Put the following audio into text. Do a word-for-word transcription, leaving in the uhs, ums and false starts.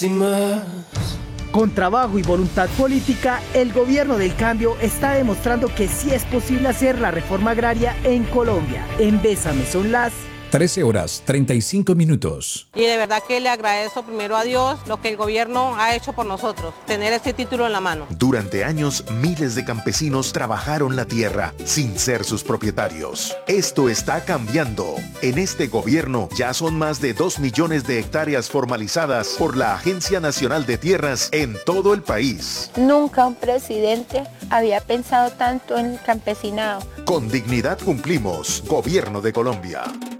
Con trabajo y voluntad política, el gobierno del cambio está demostrando que sí es posible hacer la reforma agraria en Colombia. En Bésame son las trece horas, treinta y cinco minutos. Y de verdad que le agradezco primero a Dios lo que el gobierno ha hecho por nosotros, tener este título en la mano. Durante años, miles de campesinos trabajaron la tierra sin ser sus propietarios. Esto está cambiando. En este gobierno ya son más de dos millones de hectáreas formalizadas por la Agencia Nacional de Tierras en todo el país. Nunca un presidente había pensado tanto en el campesinado. Con dignidad cumplimos. Gobierno de Colombia.